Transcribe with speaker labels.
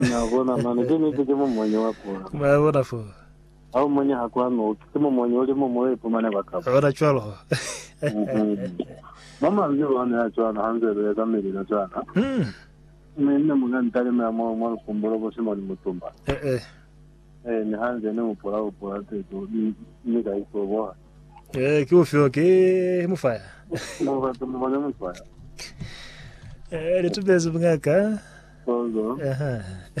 Speaker 1: Na bona mane ke mo mwenye wa pona.
Speaker 2: Ma bona fo.
Speaker 1: Au mwenye hakwa no ke mo mwenye o le mo mo e pomane ba ka.
Speaker 2: Ora tshwalo.
Speaker 1: Mama nje wana ya tswana hanze le ka mele na tswana. Nne mo nganta le mo kumbolo bo se mo mutumba. Ni hanze ne mo pola te to ni ga iko bo.
Speaker 2: Ke o fio ke mo fa.
Speaker 1: Mo ba to mo mo fa.
Speaker 2: Le tu bezo ngaka.
Speaker 1: Todo.